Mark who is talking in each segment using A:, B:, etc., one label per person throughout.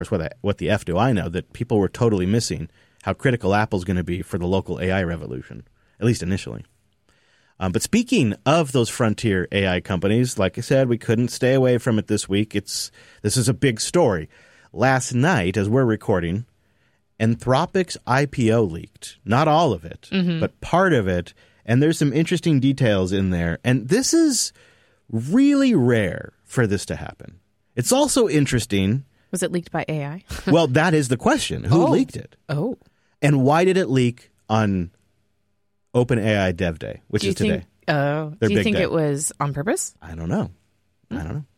A: what the F do I know, that people were totally missing how critical Apple's going to be for the local AI revolution, at least initially. But speaking of those frontier AI companies, like I said, we couldn't stay away from it this week. This is a big story. Last night, as we're recording, Anthropic's IPO leaked. Not all of it, but part of it. And there's some interesting details in there. And this is really rare for this to happen. It's also interesting.
B: Was it leaked by AI?
A: Well, that is the question. Who leaked it?
B: Oh.
A: And why did it leak on OpenAI Dev Day, which is today?
B: Do you think it was on purpose?
A: I don't know. I don't know.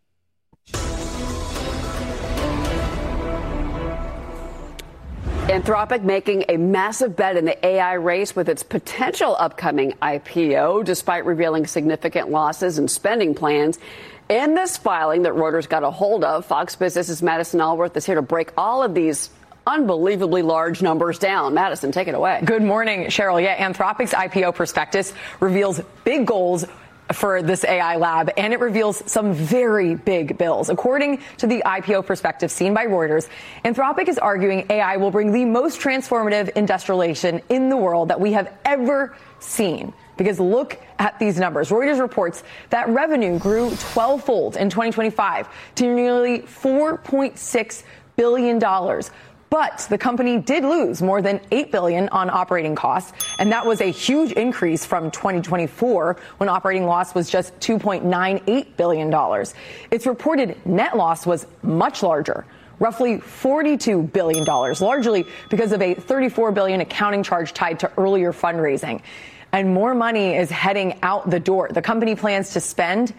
C: Anthropic making a massive bet in the AI race with its potential upcoming IPO, despite revealing significant losses and spending plans. In this filing that Reuters got a hold of, Fox Business's Madison Allworth is here to break all of these unbelievably large numbers down. Madison, take it away.
D: Good morning, Cheryl. Yeah, Anthropic's IPO prospectus reveals big goals for this AI lab, and it reveals some very big bills. According to the IPO perspective seen by Reuters, Anthropic is arguing AI will bring the most transformative industrialization in the world that we have ever seen. Because look at these numbers. Reuters reports that revenue grew 12-fold in 2025 to nearly $4.6 billion. But the company did lose more than $8 billion on operating costs, and that was a huge increase from 2024, when operating loss was just $2.98 billion. Its reported net loss was much larger, roughly $42 billion, largely because of a $34 billion accounting charge tied to earlier fundraising. And more money is heading out the door. The company plans to spend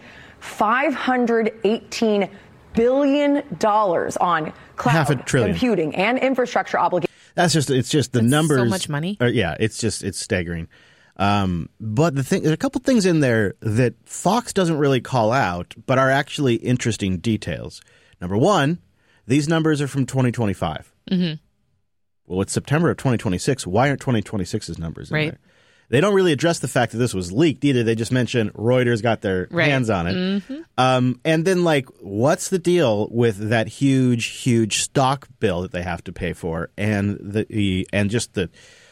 D: $518 billion on cloud computing and infrastructure obligations.
A: It's just the numbers.
B: So much money.
A: It's staggering. But there's a couple things in there that Fox doesn't really call out, but are actually interesting details. Number one, these numbers are from 2025. Mm-hmm. Well, it's September of 2026. Why aren't 2026's numbers in there? They don't really address the fact that this was leaked either. They just mention Reuters got their hands on it. Mm-hmm. And then, what's the deal with that huge stock bill that they have to pay for, and the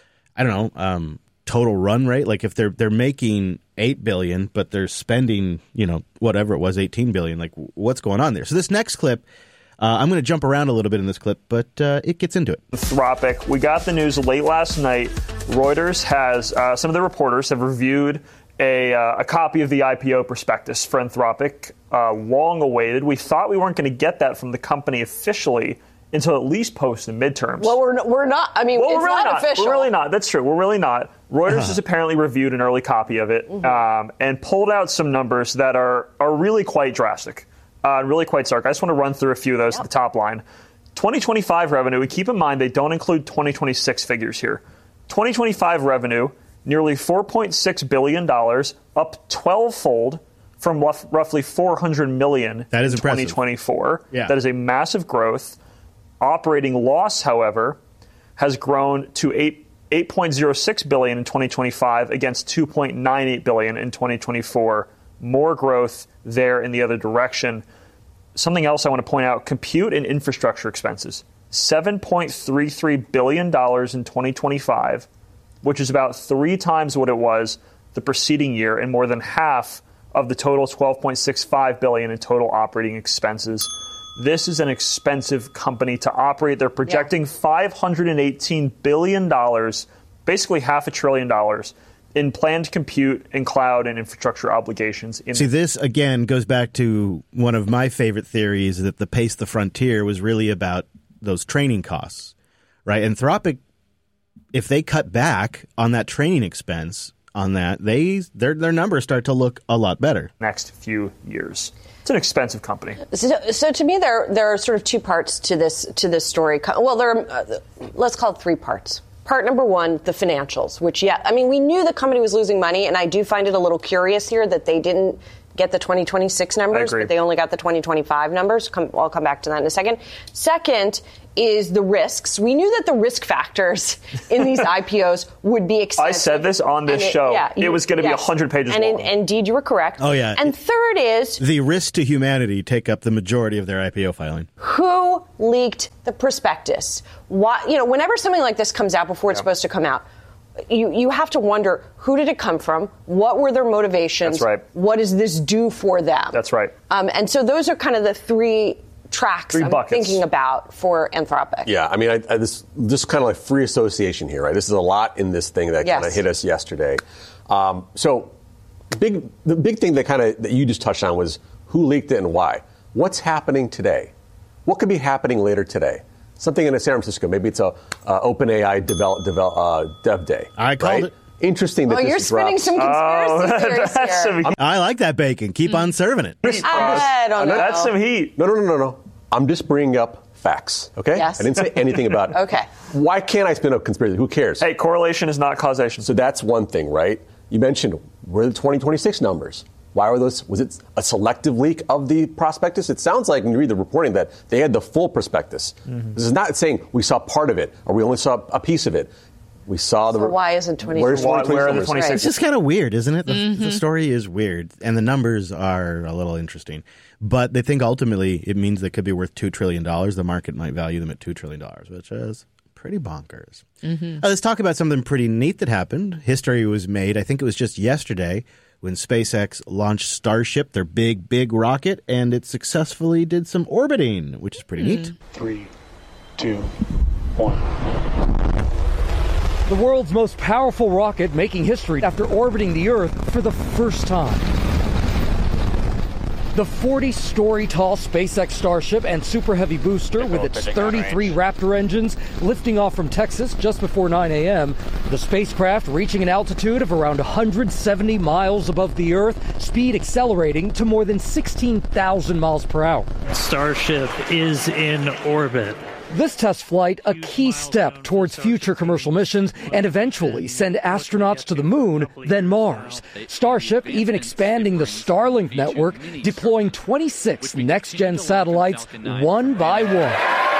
A: total run rate? Like, if they're making $8 billion, but they're spending, whatever it was, $18 billion. Like, what's going on there? So this next clip. I'm going to jump around a little bit in this clip, but it gets into it.
E: Anthropic. We got the news late last night. Reuters has, some of the reporters have reviewed a copy of the IPO prospectus for Anthropic, long awaited. We thought we weren't going to get that from the company officially until at least post the midterms.
F: Well, we're not. I mean, it's
E: really
F: not official.
E: We're really not. That's true. We're really not. Reuters has apparently reviewed an early copy of it and pulled out some numbers that are really quite drastic. Really quite stark. I just want to run through a few of those at the top line. 2025 revenue, we keep in mind they don't include 2026 figures here. 2025 revenue, nearly $4.6 billion, up 12-fold from roughly $400 million
A: that is
E: in
A: impressive.
E: 2024. Yeah. That is a massive growth. Operating loss, however, has grown to $8.06 billion in 2025 against $2.98 billion in 2024. More growth there in the other direction. Something else I want to point out, compute and infrastructure expenses. $7.33 billion in 2025, which is about 3 times what it was the preceding year and more than half of the total $12.65 billion in total operating expenses. This is an expensive company to operate. They're projecting $518 billion, basically $500 billion, in planned compute and cloud and infrastructure obligations.
A: See, this, again, goes back to one of my favorite theories that the Pace the Frontier was really about those training costs, right? Anthropic, if they cut back on that training expense on that, their numbers start to look a lot better.
E: Next few years. It's an expensive company.
F: So to me, there are sort of 2 parts to this story. Well, let's call it 3 parts. Part number 1, the financials, which, we knew the company was losing money, and I do find it a little curious here that they didn't get the 2026 numbers, but they only got the 2025 numbers. I'll come back to that in a second. Second is the risks. We knew that the risk factors in these IPOs would be extensive.
E: I said this on this show. It was going to be 100 pages long.
F: And indeed, you were correct.
A: Oh, yeah.
F: And third is...
A: the risk to humanity take up the majority of their IPO filing.
F: Who leaked the prospectus? Why, whenever something like this comes out before it's supposed to come out, you have to wonder, who did it come from? What were their motivations?
E: That's right.
F: What does this do for them?
E: That's right.
F: And so those are kind of the three tracks I'm
E: buckets.
F: thinking about for Anthropic.
G: Yeah, I mean, this kind of like free association here, right? This is a lot in this thing that kind of hit us yesterday. So the big thing that you just touched on was who leaked it and why. What's happening today? What could be happening later today? Something in San Francisco. Maybe it's a OpenAI Dev Day.
A: I called it.
G: Interesting that
F: you're spinning some conspiracy theories here.
A: I like that bacon. Keep on serving it.
F: I don't know.
E: That's some heat.
G: No. I'm just bringing up facts, okay?
F: Yes.
G: I didn't say anything about it.
F: Okay.
G: Why can't I spin up conspiracy? Who cares?
E: Hey, correlation is not causation.
G: So that's one thing, right? You mentioned, where are the 2026 numbers? Why were those? Was it a selective leak of the prospectus? It sounds like when you read the reporting that they had the full prospectus. Mm-hmm. This is not saying we saw part of it or we only saw a piece of it. We saw the.
F: So why isn't 26?
E: Where are the 26?
A: It's just kind of weird, isn't it? The story is weird, and the numbers are a little interesting. But they think ultimately it means they could be worth $2 trillion. The market might value them at $2 trillion, which is pretty bonkers. Let's talk about something pretty neat that happened. History was made, I think it was just yesterday, when SpaceX launched Starship, their big rocket, and it successfully did some orbiting, which is pretty neat.
H: 3, 2, 1.
I: The world's most powerful rocket making history after orbiting the Earth for the first time. The 40-story tall SpaceX Starship and Super Heavy booster with its 33 Raptor engines lifting off from Texas just before 9 a.m. The spacecraft reaching an altitude of around 170 miles above the Earth, speed accelerating to more than 16,000 miles per hour.
H: Starship is in orbit.
I: This test flight, a key step towards future commercial missions and eventually send astronauts to the moon, then Mars. Starship even expanding the Starlink network, deploying 26 next-gen satellites one by one.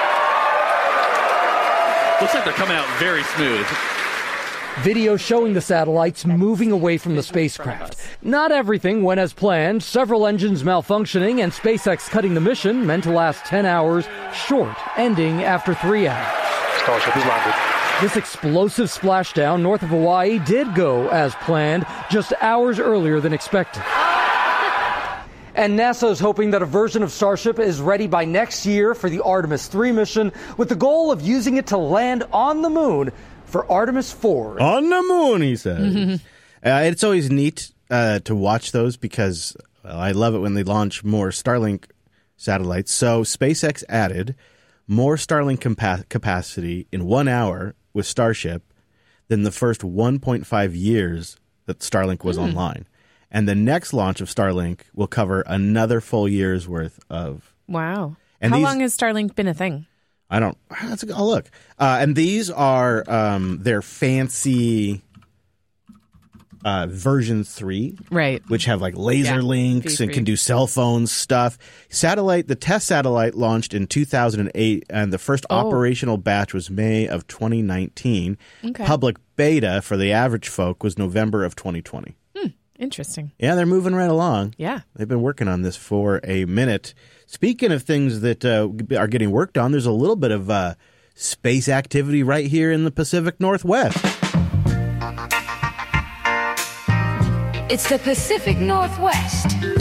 J: Looks like they're coming out very smooth.
I: Video showing the satellites moving away from the spacecraft. Not everything went as planned. Several engines malfunctioning and SpaceX cutting the mission meant to last 10 hours short, ending after 3 hours.
H: Starship has landed.
I: This explosive splashdown north of Hawaii did go as planned, just hours earlier than expected. And NASA is hoping that a version of Starship is ready by next year for the Artemis 3 mission, with the goal of using it to land on the moon for Artemis 4.
A: On the moon, he says. It's always neat to watch those because I love it when they launch more Starlink satellites. So SpaceX added more Starlink capacity in 1 hour with Starship than the first 1.5 years that Starlink was online. And the next launch of Starlink will cover another full year's worth of...
B: Wow. How long has Starlink been a thing?
A: I don't... I'll look. And these are their fancy version 3.
B: Right.
A: Which have like laser links and can do cell phone stuff. The test satellite launched in 2008, and the first operational batch was May of 2019. Okay. Public beta for the average folk was November of 2020.
B: Interesting.
A: Yeah, they're moving right along.
B: Yeah.
A: They've been working on this for a minute. Speaking of things that are getting worked on, there's a little bit of space activity right here in the Pacific Northwest.
K: It's the Pacific Northwest.